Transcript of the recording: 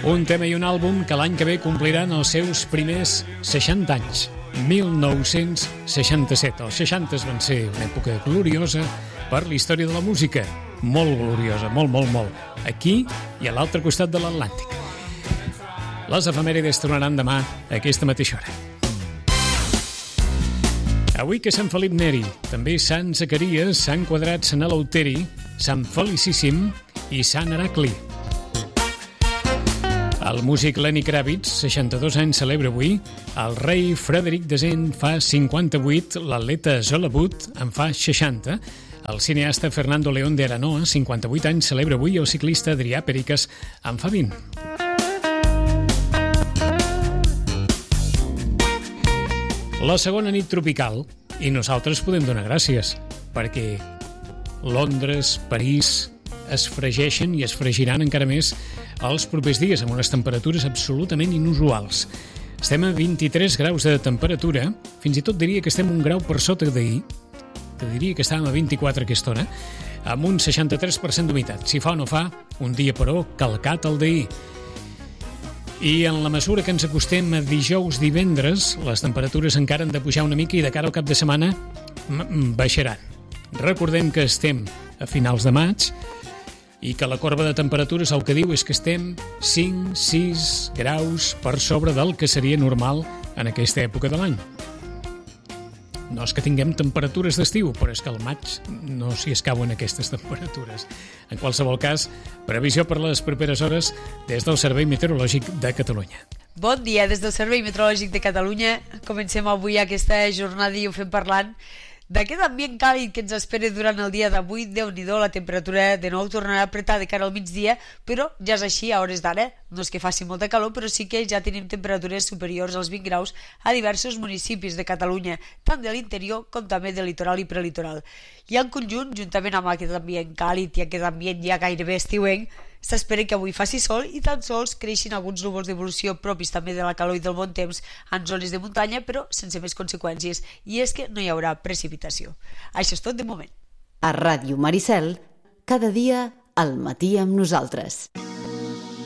Un tema i un àlbum que l'any que ve compliran els seus primers 60 anys. 1967. Els 60 van ser una època gloriosa per la història de la música. Molt gloriosa, molt. Aquí i a l'altre costat de l'Atlàntic. Les efemèrides tornaran demà a aquesta mateixa hora. Avui que Sant Felip Neri, també Sant Zacaries, Sant Quadrat, Sant Eleuteri, Sant Felicíssim i Sant Heracli. El músic Lenny Kravitz, 62 anys, celebra avui. El rei Frederic Descent fa 58, l'atleta Zola Butt en fa 60. El cineasta Fernando León de Aranoa, 58 anys, celebra avui. El ciclista Adrià Pericas en fa 20. La segona nit tropical, i nosaltres podem donar gràcies, perquè Londres, París es fregeixen i es fregiran encara més els propers dies amb unes temperatures absolutament inusuals. Estem a 23 graus de temperatura, fins i tot diria que estem un grau per sota d'ahir, que diria que estàvem a 24 aquesta hora, amb un 63% d'humitat. Si fa o no fa, un dia però calcat el d'ahir. I en la mesura que ens acostem a dijous, divendres, les temperatures encara han de pujar una mica i de cara al cap de setmana baixaran. Recordem que estem a finals de maig i que la corba de temperatures el que diu és que estem 5-6 graus per sobre del que seria normal en aquesta època de l'any. No és que tinguem temperatures d'estiu, però és que al maig no s'hi escauen aquestes temperatures. En qualsevol cas, previsió per les properes hores des del Servei Meteorològic de Catalunya. Bon dia des del Servei Meteorològic de Catalunya. Comencem avui aquesta jornada i ho fem parlant d'aquest ambient càlid que ens espera durant el dia d'avui. Déu-n'hi-do, la temperatura de nou tornarà a apretar de cara al migdia, però ja és així a hores d'ara. No és que faci molta calor, però sí que ja tenim temperatures superiors als 20 graus a diversos municipis de Catalunya, tant de l'interior com també del litoral i prelitoral. I en conjunt, juntament amb aquest ambient càlid i aquest ambient ja gairebé estiuenc, s'espera que avui faci sol i tan sols creixin alguns núvols d'evolució propis també de la calor i del bon temps en zones de muntanya, però sense més conseqüències, i és que no hi haurà precipitació. Això és tot de moment. A Ràdio Maricel, cada dia al matí amb nosaltres.